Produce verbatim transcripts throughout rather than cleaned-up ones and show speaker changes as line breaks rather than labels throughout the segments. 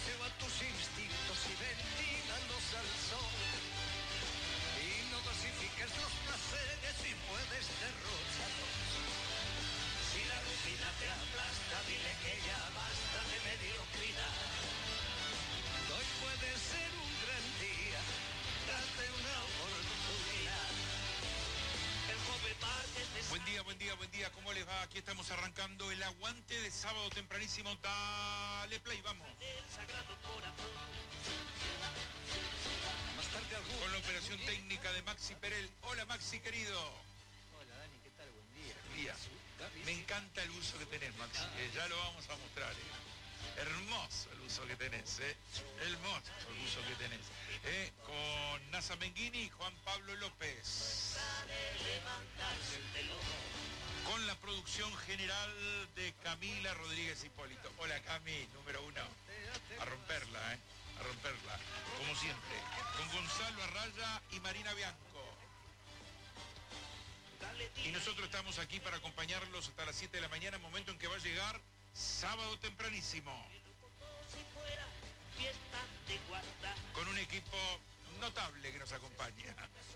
Lleva tus instintos y ventílalos al sol. Y no dosifiques los placeres si puedes derrocharlos. Si la rutina te aplasta, dile que ya basta de mediocridad. Hoy puede ser un gran día, date una oportunidad. El joven martes de...
Buen día, buen día, buen día, ¿cómo les va? Aquí estamos arrancando el aguante de sábado tempranísimo. Dale play, vamos. Con la operación técnica de Maxi Perel. Hola Maxi, querido.
Hola Dani, ¿qué tal? Buen día.
Día. Me encanta el uso que tenés, Maxi. Eh, ya lo vamos a mostrar. Eh. Hermoso el uso que tenés. Eh. Hermoso el uso que tenés. Eh. Con Nasa Menghini y Juan Pablo López. Con la producción general de Camila Rodríguez Hipólito. Hola Cami, número uno. A romperla, ¿eh? A romperla. Como siempre. Con Gonzalo Arraya y Marina Bianco. Y nosotros estamos aquí para acompañarlos hasta las siete de la mañana, momento en que va a llegar sábado tempranísimo. Con un equipo notable que nos acompaña.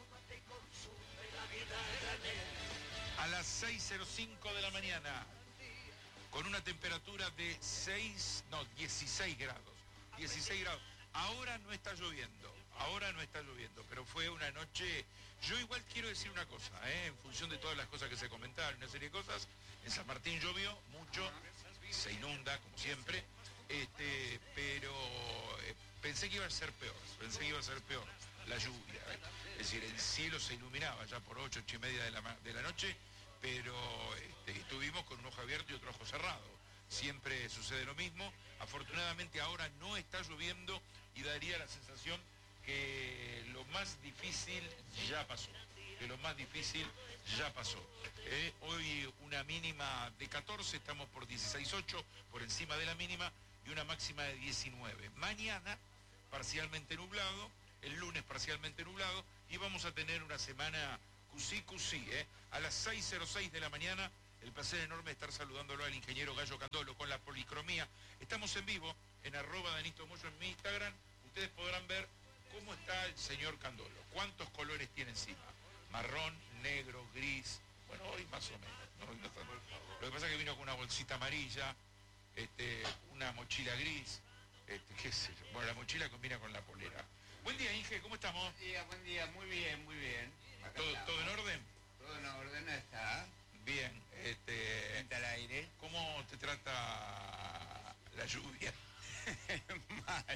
A las seis cero cinco de la mañana, con una temperatura de seis, no, dieciséis grados. dieciséis grados. Ahora no está lloviendo, ahora no está lloviendo, pero fue una noche... Yo igual quiero decir una cosa, ¿eh? En función de todas las cosas que se comentaron, una serie de cosas. En San Martín llovió mucho, se inunda, como siempre, este, pero eh, pensé que iba a ser peor, pensé que iba a ser peor la lluvia. ¿eh? Es decir, el cielo se iluminaba ya por ocho, ocho y media de la, de la noche, pero este, estuvimos con un ojo abierto y otro ojo cerrado. Siempre sucede lo mismo. Afortunadamente ahora no está lloviendo y daría la sensación que lo más difícil ya pasó, que lo más difícil ya pasó. Eh, hoy una mínima de catorce, estamos por dieciséis coma ocho, por encima de la mínima, y una máxima de diecinueve. Mañana parcialmente nublado, el lunes parcialmente nublado, y vamos a tener una semana cusí, cusí, eh. A las seis cero seis de la mañana, el placer enorme de estar saludándolo al ingeniero Gallo Candolo con la policromía. Estamos en vivo en arroba Danito Moyo en mi Instagram. Ustedes podrán ver cómo está el señor Candolo, cuántos colores tiene encima. Marrón, negro, gris, bueno, hoy más o menos. ¿no? Hoy no está... Lo que pasa es que vino con una bolsita amarilla, este, una mochila gris, este, qué sé yo. Bueno, la mochila combina con la polera. Buen día, Inge, ¿cómo estamos?
Buen día, buen día, muy bien, muy bien.
¿Todo, ¿Todo en orden?
Todo en orden está.
Bien, este...
Frente al aire.
¿Cómo te trata la lluvia?
Mal.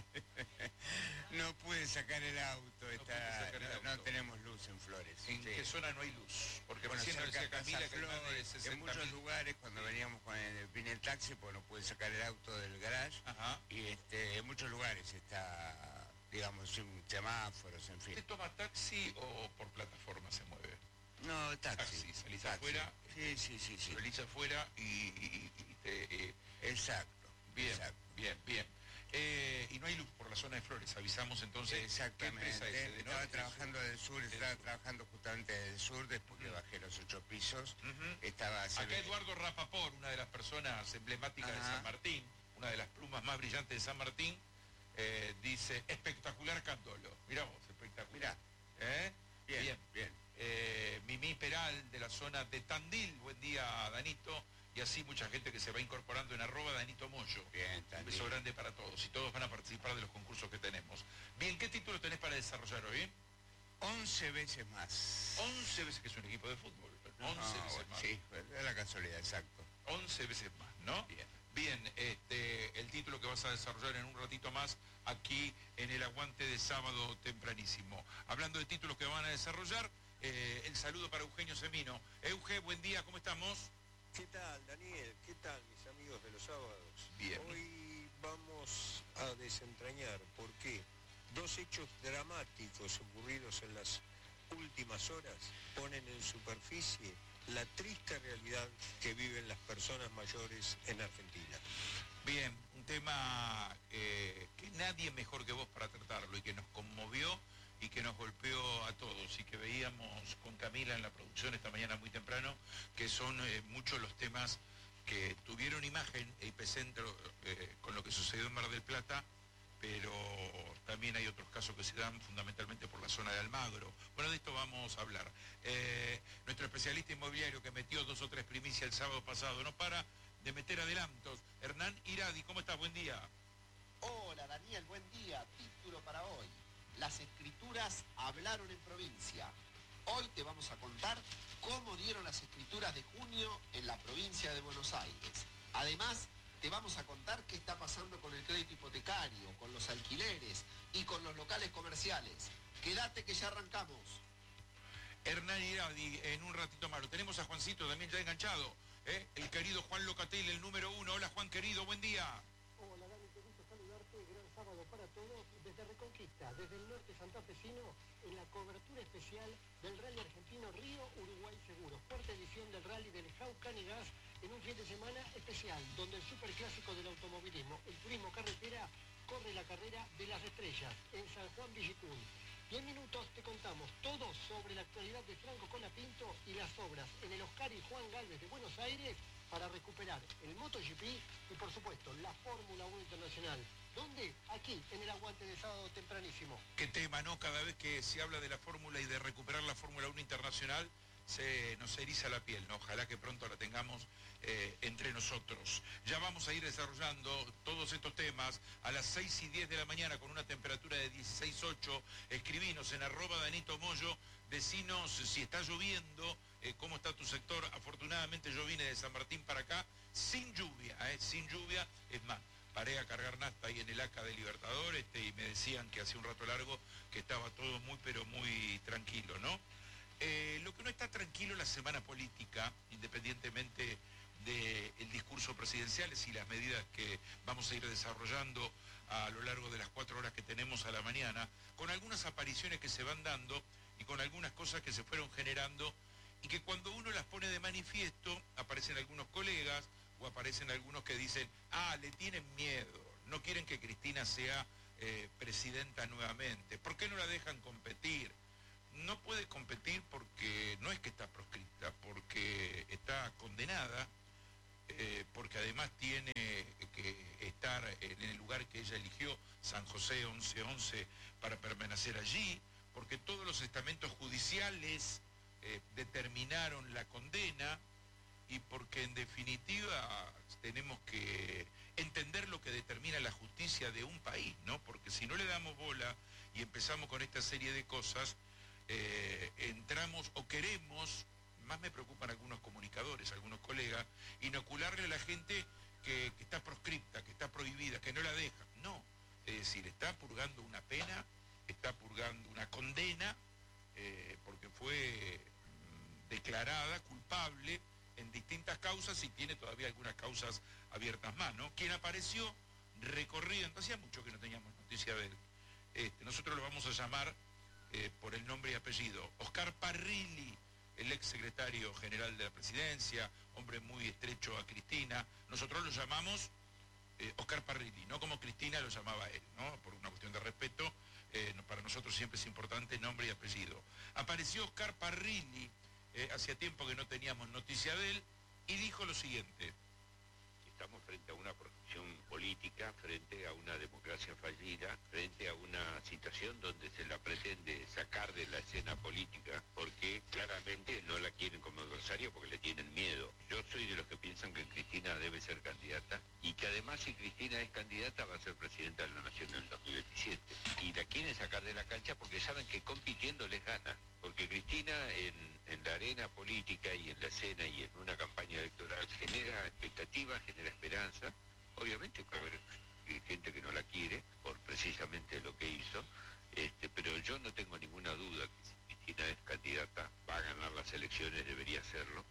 No pude sacar el auto, está,
sacar el
no,
auto.
no tenemos luz en Flores.
¿En
sí.
qué zona no hay luz? Porque
Bueno,
recién nos
cerca
decía
de
Camila
Casa
que hay más de
Flores,
sesenta
en muchos
mil.
lugares cuando veníamos con el, vine el taxi, pues no pude sacar el auto del garage.
Ajá.
Y este, en muchos lugares está, digamos, sin semáforos, en fin.
¿Usted toma taxi o por plataforma se mueve?
No, taxi.
Taxi, salís
taxi.
afuera.
Sí, sí, sí, sí.
Salís afuera y, y, y te... Eh,
Exacto.
bien,
exacto.
bien, bien. Eh, y no hay luz por la zona de Flores, avisamos entonces.
Exactamente.
¿Qué empresa es? ¿De
Estaba
norte,
trabajando del sur,
del
estaba
sur?
trabajando justamente del sur, después que bajé los ocho pisos.
Uh-huh.
Estaba
Acá Eduardo Rapaport, una de las personas emblemáticas
Ajá.
de San Martín, una de las plumas más brillantes de San Martín, eh, dice, espectacular Candolo. Mirá vos, espectacular. ¿Eh?
Bien,
Bien.
bien.
Eh, Mimi Peral, de la zona de Tandil, buen día Danito, y así mucha gente que se va incorporando en arroba Danito Moyo.
Bien,
Un
Tandil.
beso grande para todos, y todos van a participar de los concursos que tenemos. Bien, ¿qué título tenés para desarrollar hoy?
Once veces más.
Once veces, que es un equipo de fútbol. Once
No,
veces
bueno,
más.
sí, es la casualidad, exacto.
Once veces más, ¿no?
Bien.
Bien, este, el título que vas a desarrollar en un ratito más aquí en el aguante de sábado tempranísimo. Hablando de títulos que van a desarrollar, eh, el saludo para Eugenio Semino. Euge, buen día, ¿cómo estamos?
¿Qué tal, Daniel? ¿Qué tal, mis amigos de los sábados?
Bien.
Hoy vamos a desentrañar por qué dos hechos dramáticos ocurridos en las últimas horas ponen en superficie la triste realidad que viven las personas mayores en Argentina.
Bien, un tema eh, que nadie mejor que vos para tratarlo y que nos conmovió y que nos golpeó a todos y que veíamos con Camila en la producción esta mañana muy temprano, que son eh, muchos los temas que tuvieron imagen e epicentro eh, con lo que sucedió en Mar del Plata pero también hay otros casos que se dan fundamentalmente por la zona de Almagro. Bueno, de esto vamos a hablar. Eh, nuestro especialista inmobiliario que metió dos o tres primicias el sábado pasado, no para de meter adelantos. Hernán Iradi, ¿cómo estás? Buen día.
Hola Daniel, buen día. Título para hoy. Las escrituras hablaron en provincia. Hoy te vamos a contar cómo dieron las escrituras de junio en la provincia de Buenos Aires. Además, te vamos a contar qué está pasando con el crédito hipotecario, con los alquileres y con los locales comerciales. Quédate que ya arrancamos.
Hernán Iradi, en un ratito más. Lo tenemos a Juancito también ya enganchado. ¿eh? El querido Juan Locatel, el número uno. Hola Juan querido, buen día.
Hola Dani, qué gusto saludarte. Gran sábado para todos desde Reconquista, desde el norte santafesino, en la cobertura especial del Rally Argentino Río Uruguay Seguros. Cuarta edición del Rally del Jaucan y Gas en un fin de semana especial, donde el superclásico del automovilismo, el turismo carretera, corre la carrera de las estrellas en San Juan Villicún. Y en minutos te contamos todo sobre la actualidad de Franco Colapinto y las obras en el Oscar y Juan Gálvez de Buenos Aires para recuperar el MotoGP y, por supuesto, la Fórmula uno Internacional. ¿Dónde? Aquí, en el aguante de sábado tempranísimo.
Qué tema, ¿no? Cada vez que se habla de la Fórmula y de recuperar la Fórmula uno Internacional, se nos eriza la piel, ¿no? Ojalá que pronto la tengamos eh, entre nosotros. Ya vamos a ir desarrollando todos estos temas a las seis y diez de la mañana con una temperatura de dieciséis punto ocho. Escribinos en arroba Danito Moyo, decinos si está lloviendo, eh, cómo está tu sector. Afortunadamente yo vine de San Martín para acá sin lluvia, eh, sin lluvia. Es más, paré a cargar nafta ahí en el A C A de Libertador este, y me decían que hacía un rato largo que estaba todo muy, pero muy tranquilo, ¿no? Eh, lo que no está tranquilo la semana política, independientemente del discurso presidencial y las medidas que vamos a ir desarrollando a lo largo de las cuatro horas que tenemos a la mañana, con algunas apariciones que se van dando y con algunas cosas que se fueron generando y que cuando uno las pone de manifiesto, aparecen algunos colegas o aparecen algunos que dicen, ah, le tienen miedo, no quieren que Cristina sea eh, presidenta nuevamente, ¿por qué no la dejan competir? No puede competir porque no es que está proscripta, porque está condenada, eh, porque además tiene que estar en el lugar que ella eligió, San José once once, para permanecer allí, porque todos los estamentos judiciales eh, determinaron la condena y porque en definitiva tenemos que entender lo que determina la justicia de un país, ¿no? Porque si no le damos bola y empezamos con esta serie de cosas, Eh, entramos o queremos, más me preocupan algunos comunicadores, algunos colegas, inocularle a la gente que, que está proscripta, que está prohibida, que no la deja. No, es decir, está purgando una pena, está purgando una condena, eh, porque fue mm, declarada culpable en distintas causas y tiene todavía algunas causas abiertas más, ¿no? Quien apareció recorriendo, hacía mucho que no teníamos noticia de él, este, nosotros lo vamos a llamar Eh, por el nombre y apellido, Oscar Parrilli, el ex secretario general de la presidencia, hombre muy estrecho a Cristina. Nosotros lo llamamos eh, Oscar Parrilli, no como Cristina lo llamaba él, ¿no? Por una cuestión de respeto, eh, para nosotros siempre es importante nombre y apellido. Apareció Oscar Parrilli, eh, hacía tiempo que no teníamos noticia de él, y dijo lo siguiente.
Estamos frente a una corrupción política, frente a una democracia fallida, frente a una situación donde se la pretende sacar de la escena política, porque claramente no la quieren como adversario porque le tienen miedo. Yo soy de los que piensan que Cristina debe ser candidata, y que además si Cristina es candidata va a ser presidenta de la Nación en el dos mil veintisiete. Y la quieren sacar de la cancha porque saben que compitiendo les gana. Porque Cristina en, en la arena política y en la escena y en una campaña electoral genera expectativas, genera esperanza. Obviamente puede haber gente que no la quiere por precisamente lo que hizo, este, pero yo no tengo ninguna duda que si Cristina es candidata va a ganar las elecciones, debería hacerlo.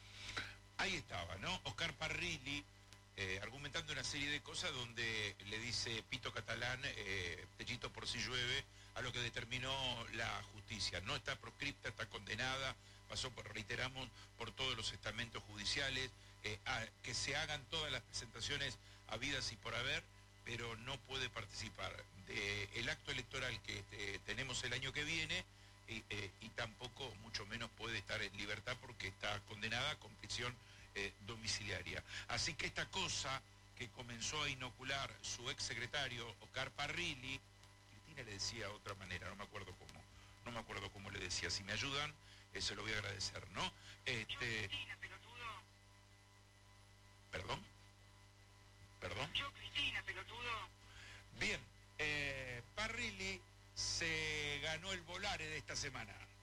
Ahí estaba, ¿no? Oscar Parrilli, eh, argumentando una serie de cosas donde le dice Pito Catalán, eh, techito por si llueve, a lo que determinó la justicia. No está proscripta, está condenada, pasó, por, reiteramos, por todos los estamentos judiciales, eh, a, que se hagan todas las presentaciones habidas y por haber, pero no puede participar del acto electoral que eh, tenemos el año que viene, y, eh, y tampoco, mucho menos, puede estar en libertad porque está condenada con prisión eh, domiciliaria. Así que esta cosa que comenzó a inocular su ex secretario Oscar Parrilli. Cristina le decía de otra manera, no me acuerdo cómo, no me acuerdo cómo le decía. Si me ayudan, eso lo voy a agradecer, ¿no? Este...
Cristina, pelotudo.
¿Perdón? ¿Perdón?
Yo, Cristina, pelotudo.
Bien, eh, Parrilli se ganó el Volare de esta semana.